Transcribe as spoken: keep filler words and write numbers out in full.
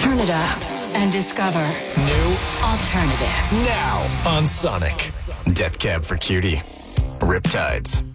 Turn it up and discover New alternative. now on Sonic. Death Cab for Cutie. Riptides.